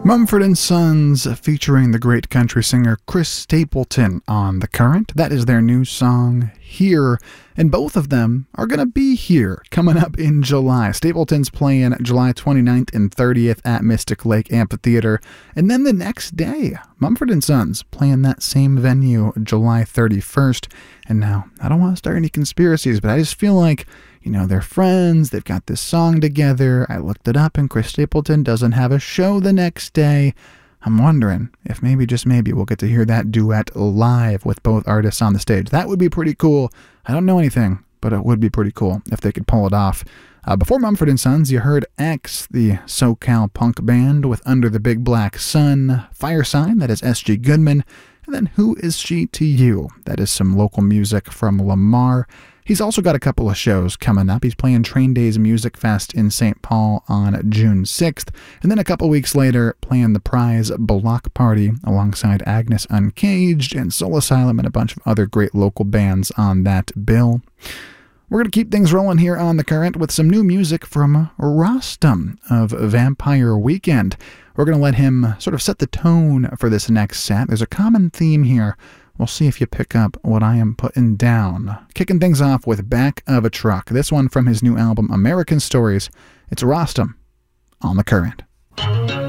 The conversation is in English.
Mumford & Sons featuring the great country singer Chris Stapleton on The Current. That is their new song, Here. And both of them are going to be here coming up in July. Stapleton's playing July 29th and 30th at Mystic Lake Amphitheater. And then the next day, Mumford & Sons playing that same venue July 31st. And now, I don't want to start any conspiracies, but I just feel like, you know, they're friends, they've got this song together. I looked it up and Chris Stapleton doesn't have a show the next day. I'm wondering if maybe, just maybe, we'll get to hear that duet live with both artists on the stage. That would be pretty cool. I don't know anything, but it would be pretty cool if they could pull it off. Before Mumford & Sons, you heard X, the SoCal punk band with Under the Big Black Sun, Firesign, that is S.G. Goodman, and then Who Is She to You? That is some local music from Lamar. He's also got a couple of shows coming up. He's playing Train Days Music Fest in St. Paul on June 6th, and then a couple weeks later playing the Prize Block Party alongside Agnes Uncaged and Soul Asylum and a bunch of other great local bands on that bill. We're going to keep things rolling here on The Current with some new music from Rostam of Vampire Weekend. We're going to let him sort of set the tone for this next set. There's a common theme here. We'll see if you pick up what I am putting down. Kicking things off with Back of a Truck. This one from his new album, American Stories. It's Rostam on The Current.